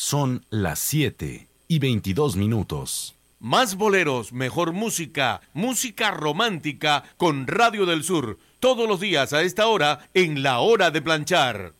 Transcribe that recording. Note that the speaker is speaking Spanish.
Son las 7:22. Más boleros, mejor música, música romántica con Radio del Sur. Todos los días a esta hora en La Hora de Planchar.